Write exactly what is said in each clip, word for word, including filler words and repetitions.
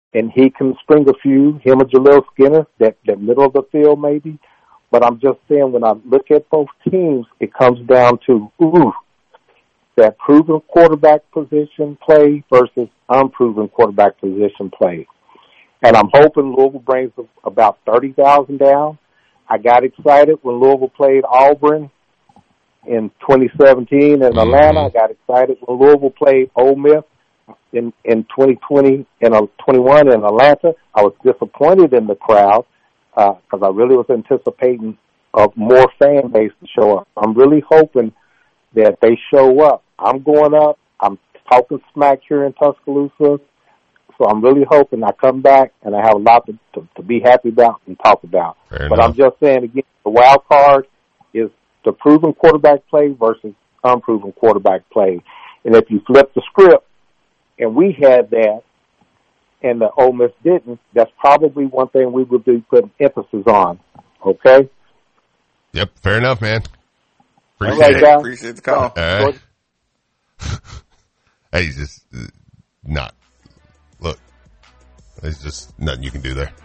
and he can spring a few, him or Jaleel Skinner, that, that middle of the field maybe. But I'm just saying, when I look at both teams, it comes down to, ooh, that proven quarterback position play versus unproven quarterback position play. And I'm hoping Louisville brings about thirty thousand down. I got excited when Louisville played Auburn in twenty seventeen in Atlanta. I got excited when Louisville played Ole Miss in, in twenty twenty and twenty-one in Atlanta. I was disappointed in the crowd because uh, I really was anticipating a more fan base to show up. I'm really hoping that they show up. I'm going up. I'm talking smack here in Tuscaloosa. So I'm really hoping I come back and I have a lot to, to, to be happy about and talk about. Fair but enough. I'm just saying, again, the wild card is the proven quarterback play versus unproven quarterback play. And if you flip the script and we had that and the Ole Miss didn't, that's probably one thing we would be putting emphasis on. Okay? Yep, fair enough, man. Appreciate right, it. guys. Appreciate the call. All right. Hey, he's just uh, not. Look, there's just nothing you can do there.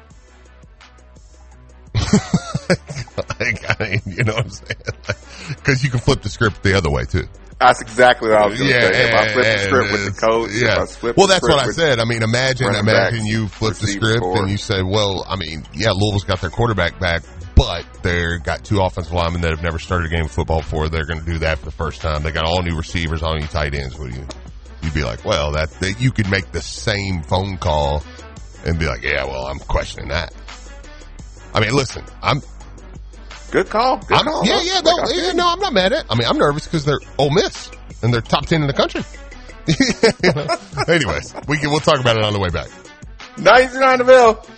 like, I mean, you know what I'm saying? Because like, you can flip the script the other way, too. That's exactly what I was going to yeah, say. If I flip the script with the coach, yeah. if I flip well, the that's what I with said. I mean, imagine, running imagine backs, you flip the receiver script core. and you say, well, I mean, yeah, Louisville's got their quarterback back, but they've got two offensive linemen that have never started a game of football before. They're going to do that for the first time. They got all new receivers, all new tight ends. What do you? You'd be like, well, that, that you could make the same phone call and be like, yeah, well, I'm questioning that. I mean, listen, I'm. Good call. Good I'm, call. yeah, yeah, no, like yeah, no, I'm not mad at it. I mean, I'm nervous because they're Ole Miss and they're top ten in the country. You know? Anyways, we can, we'll talk about it on the way back. ninety-nine to Bill.